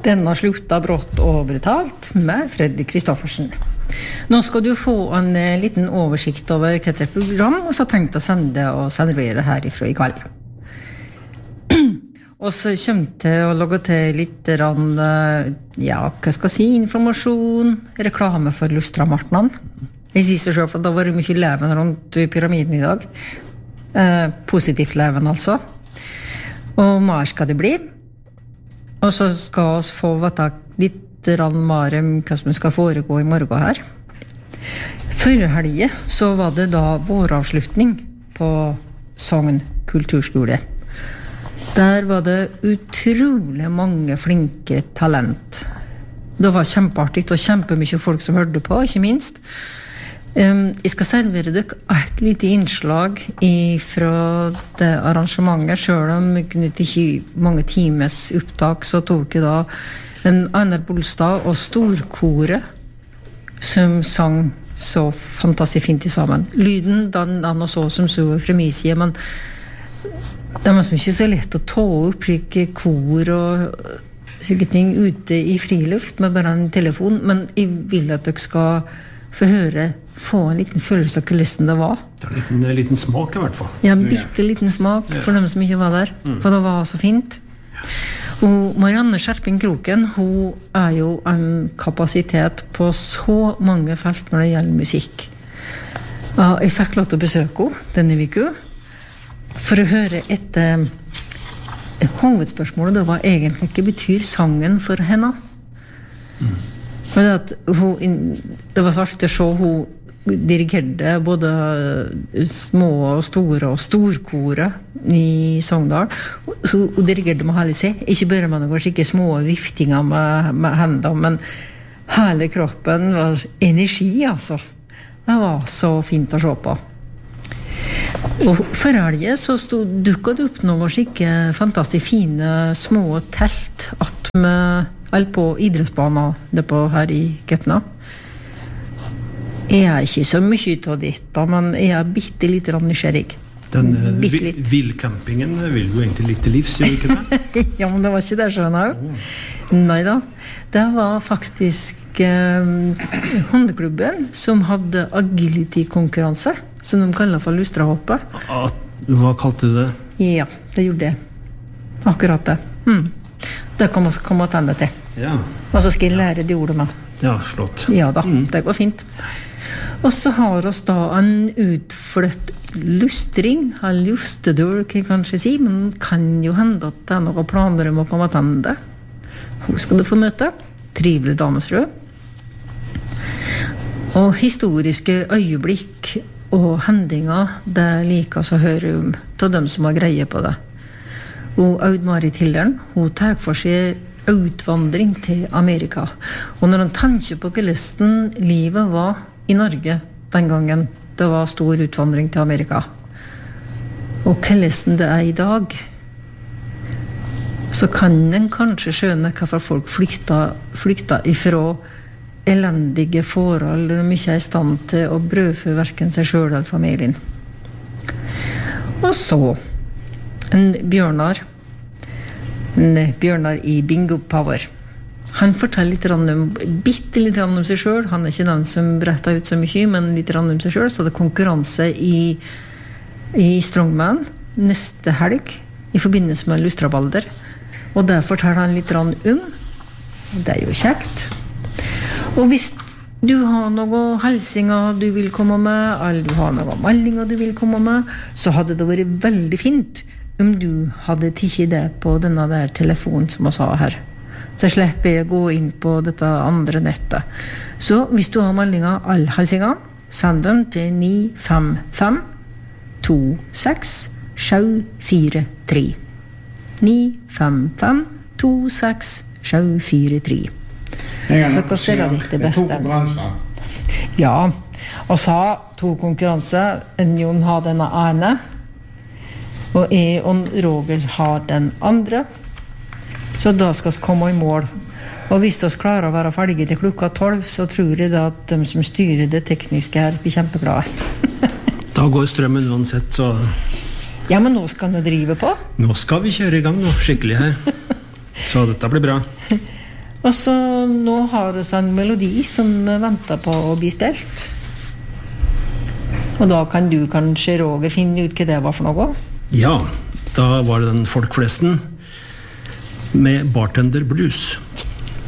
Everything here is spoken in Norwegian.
Denna slutta brått og brutalt med Fredrik Kristoffersen. Nå skal du få en liten oversikt over hva det program, og så tenkt å sende og servere herifra I kveld. Og så kommer til å lage til litt ja, hva skal jeg si, informasjon, reklame for Lustramartnan. Jeg sier selv for da var det mye leven rundt pyramiden I dag. Positivt leven altså. Og mer skal det bli. Og så skal vi få vite litt mer om hva som skal foregå I morgen her. Før helgen så var det da våravslutning på Sogn kulturskole. Der var det utrolig mange flinke talent. Det var kjempeartig og kjempemye folk som hørte på, ikke minst. Jeg skal servere dere et lite innslag fra det arrangementet, selv om det ikke mange times opptak, så tok jeg da en Einar Bolstad og storkoret som sang så fantastisk fint sammen. Lyden, den så som så fra min side, men det var ikke så lett å ta opp like kor og slike ting ute I friluft med bare en telefon, men jeg vil at dere skal få en liten følelse av kulissen det var. Det en liten smak I hvert fall. Ja, en bitte liten smak for dem som ikke var der, for det var så fint. Og Marianne Skjerping Kroken, hun jo en kapasitet på så mange felt når det gjelder musikk. Jeg fikk lov til å besøke henne denne uka, for å høre etter hovedspørsmålet, det var egentlig hva betyr sangen for henne? For det var så artig å se hun dirigerte både små og store og storkoret I Sogndal. Så hun dirigerte med hele seg, ikke bare med noen skikkelig små viftinger med hendene, men hele kroppen var energi, altså. Det var så fint å se på. Og for helgen så dukket det opp noen skikkelig fantastisk fine små telt at vi på idrettsbanen her I Gøtna. Jeg ikke så mye av dette, men jeg bitte litt nysgjerrig. Den villcampingen vil du egentlig litt til livs, gjør ikke det? Ja, men det var ikke det, skjønner jeg. Neida, det var faktisk hundeklubben som hadde agility-konkurranse, som de kaller for lustrahoppet. Hva kalte du det? Ja, det gjorde det. Akkurat det. Det kan vi komme til til. Ja. Og så skal jeg lære de ordene. Ja, flott. Ja da, det går fint. Og så har oss da en utfløtt lustring, en lustedør, kan jeg kanskje si, men kan jo hende at det noen planer om å komme til det. Hun skal du få møte. Trivelig damesfrø. Og historiske øyeblikk og hendinger, det liker å høre om til dem som har greie på det. Og Aud-Marit Hilderen, hun tar for seg utvandring til Amerika. Og når han tenker på hvordan livet var I Norge den gangen, det var stor utvandring til Amerika. Og hvordan det I dag, så kan en kanskje skjønne hvorfor folk flykta ifra elendige forhold, og de ikke I stand til å brødfø hverken seg selv eller familien. Og så en Bjørnar I Bingo Power. Han forteller bitte litt om seg selv. Han ikke den som bretter ut så mye, men litt om seg selv. Så det konkurranse I Strongman neste helg I forbindelse med Lustrabalder. Og der forteller han litt om. Det jo kjekt. Og hvis du har noen helsinger du vil komme med, eller du har noen meldinger du vil komme med, så hadde det vært veldig fint om du hadde tikket det på denne der telefonen som jeg sa her. Så slipper jeg gå inn på dette andre nettet. Så hvis du har meldinger, alle helsinger, send dem til 955 26 743. 955 26 743. Så hva ser det det beste? Ja, og så 2 konkurranser. Jon har denne ene, og jeg og Roger har den andre. Så da skal vi komme I mål. Og hvis vi klarer å være ferdige til klokka 12, så tror jeg da at de som styrer det tekniske her blir kjempeglade. Da går strømmen uansett, så... Ja, men nå skal vi drive på. Nå skal vi kjøre I gang nå, skikkelig her. Så dette blir bra. Og så nå har vi en melodi som venter på å bli spilt. Og da kan du kanskje, Roger, finne ut hva det var for noe? Ja, da var det den folkflesten med Bartender Blues.